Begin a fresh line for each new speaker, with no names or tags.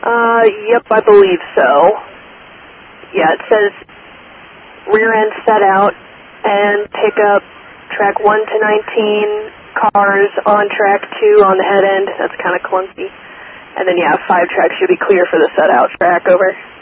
Yep, I believe so. Yeah, it says rear end set out and pick up track 1 to 19, cars on track 2 on the head end. That's kind of clunky. And then, yeah, 5 tracks should be clear for the set out track, over.